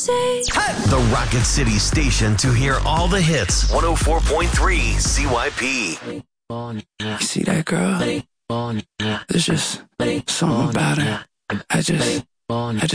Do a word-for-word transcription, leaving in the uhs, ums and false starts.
say. The Rocket City station to hear all the hits. one oh four point three C Y P. You see that girl? There's just something about her. I just, I just